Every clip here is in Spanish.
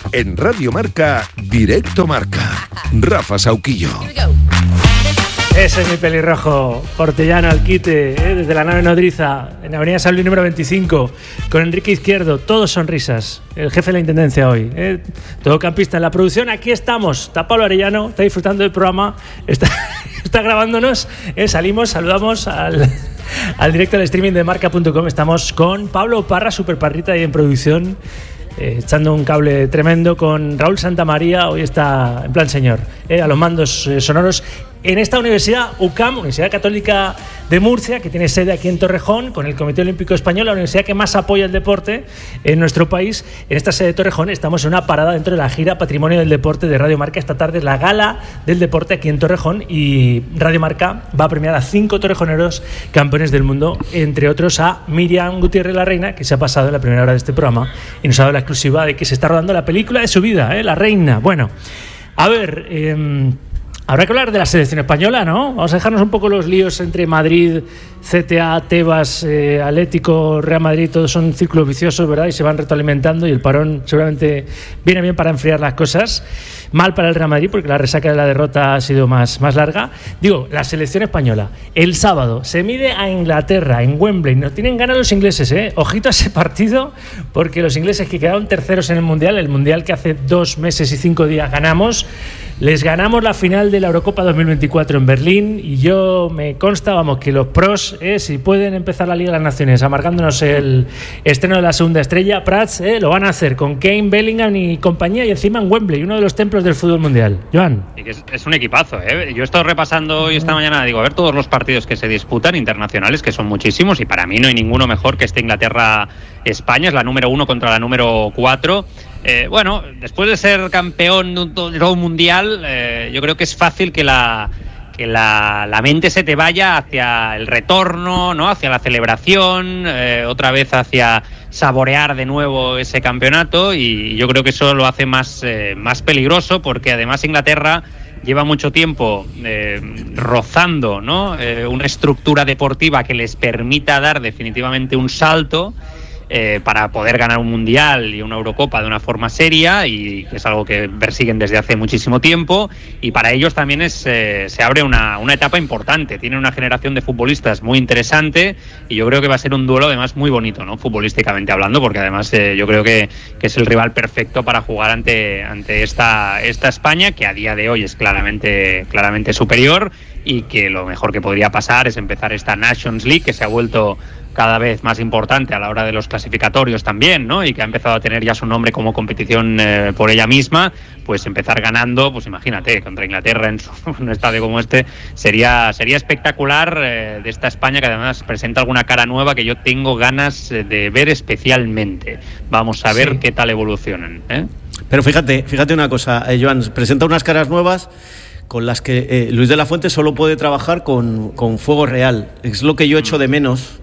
En Radio Marca, Directo Marca. Rafa Sauquillo. Ese es mi pelirrojo, portellano al quite, desde la nave nodriza, en Avenida San Luis número 25, con Enrique Izquierdo, todos sonrisas, el jefe de la intendencia hoy, todo campista en la producción. Aquí estamos, está Pablo Arellano, está disfrutando del programa, está grabándonos, salimos, saludamos al directo del streaming de marca.com. Estamos con Pablo Parra, Superparrita, ahí en producción, echando un cable tremendo, con Raúl Santamaría, hoy está en plan señor, a los mandos sonoros, en esta universidad UCAM, Universidad Católica de Murcia, que tiene sede aquí en Torrejón, con el Comité Olímpico Español, la universidad que más apoya el deporte en nuestro país. En esta sede de Torrejón estamos en una parada dentro de la gira Patrimonio del Deporte de Radio Marca. Esta tarde es la gala del deporte aquí en Torrejón y Radio Marca va a premiar a 5 torrejoneros campeones del mundo, entre otros a Miriam Gutiérrez La Reina, que se ha pasado en la primera hora de este programa y nos ha dado la exclusiva de que se está rodando la película de su vida, La Reina. Bueno, a ver, habrá que hablar de la selección española, ¿no? Vamos a dejarnos un poco los líos entre Madrid, CTA, Tebas, Atlético, Real Madrid, todos son círculos viciosos, ¿verdad? Y se van retroalimentando y el parón seguramente viene bien para enfriar las cosas. Mal para el Real Madrid porque la resaca de la derrota ha sido más larga. Digo, la selección española, el sábado se mide a Inglaterra en Wembley. No tienen ganas los ingleses, Ojito a ese partido, porque los ingleses que quedaron terceros en el Mundial que hace 2 meses y 5 días ganamos, les ganamos la final de la Eurocopa 2024 en Berlín y yo me consta, vamos, que los pros, si pueden empezar la Liga de las Naciones amargándonos el estreno de la segunda estrella, Prats, lo van a hacer con Kane, Bellingham y compañía, y encima en Wembley, uno de los templos del fútbol mundial. Joan. Es un equipazo, Yo he estado repasando hoy esta mañana, a ver todos los partidos que se disputan internacionales, que son muchísimos, y para mí no hay ninguno mejor que este Inglaterra-España, es la número 1 contra la número 4. Bueno, después de ser campeón de un mundial, yo creo que es fácil que la mente se te vaya hacia el retorno, ¿no? Hacia la celebración, otra vez hacia saborear de nuevo ese campeonato, y yo creo que eso lo hace más peligroso, porque además Inglaterra lleva mucho tiempo rozando, ¿no? Una estructura deportiva que les permita dar definitivamente un salto para poder ganar un mundial y una Eurocopa de una forma seria, y que es algo que persiguen desde hace muchísimo tiempo, y para ellos también se abre una etapa importante. Tienen una generación de futbolistas muy interesante y yo creo que va a ser un duelo además muy bonito, ¿no? Futbolísticamente hablando, porque además yo creo que es el rival perfecto para jugar ante esta España, que a día de hoy es claramente superior, y que lo mejor que podría pasar es empezar esta Nations League, que se ha vuelto cada vez más importante a la hora de los clasificatorios también, ¿no? Y que ha empezado a tener ya su nombre como competición por ella misma, pues empezar ganando, pues imagínate, contra Inglaterra en un estadio como este, sería espectacular, de esta España, que además presenta alguna cara nueva que yo tengo ganas de ver especialmente. Vamos a ver qué tal evolucionan, Pero fíjate una cosa, Joan, presenta unas caras nuevas con las que Luis de la Fuente solo puede trabajar con fuego real. Es lo que yo echo de menos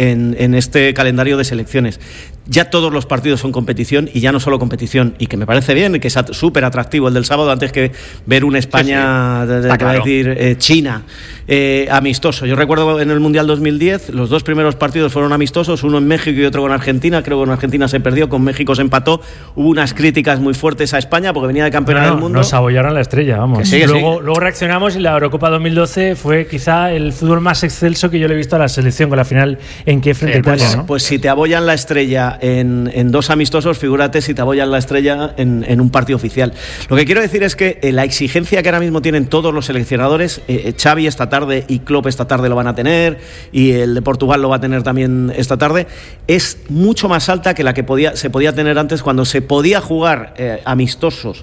en este calendario de selecciones. Ya todos los partidos son competición, y ya no solo competición, y que me parece bien, y que es súper atractivo el del sábado, antes que ver una España, claro, China, amistoso. Yo recuerdo en el Mundial 2010, los 2 primeros partidos fueron amistosos, uno en México y otro con Argentina. Creo que con Argentina se perdió, con México se empató. Hubo unas críticas muy fuertes a España porque venía de campeona del mundo. Nos abollaron la estrella, vamos. Luego reaccionamos, y la Eurocopa 2012 fue quizá el fútbol más excelso que yo le he visto a la selección, con la final en Kiev frente a Italia, ¿no? Pues si te abollan la estrella en 2 amistosos, figúrate si te abollan la estrella en un partido oficial. Lo que quiero decir es que la exigencia que ahora mismo tienen todos los seleccionadores, Xavi esta tarde y Klopp esta tarde lo van a tener, y el de Portugal lo va a tener también esta tarde, es mucho más alta que la que se podía tener antes, cuando se podía jugar amistosos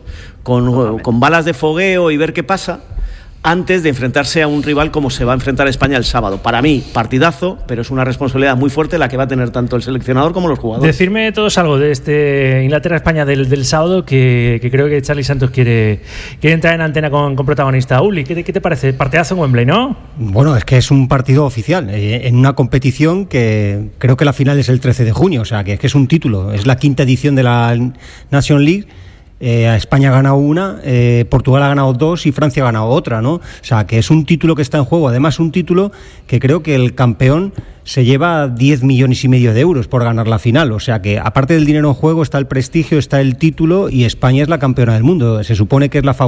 con balas de fogueo y ver qué pasa, antes de enfrentarse a un rival como se va a enfrentar a España el sábado. Para mí, partidazo, pero es una responsabilidad muy fuerte la que va a tener tanto el seleccionador como los jugadores. Decirme todos algo de este Inglaterra-España del sábado, que creo que Charly Santos quiere entrar en antena con protagonista. Uli, ¿qué te parece? Partidazo en Wembley, ¿no? Bueno, es que es un partido oficial, en una competición que creo que la final es el 13 de junio, o sea, que es un título, es la 5ª edición de la Nations League. España ha ganado una, Portugal ha ganado 2 y Francia ha ganado otra, ¿no? O sea, que es un título que está en juego. Además, un título que creo que el campeón se lleva 10,5 millones de euros por ganar la final. O sea que, aparte del dinero en juego, está el prestigio, está el título y España es la campeona del mundo. Se supone que es la favorita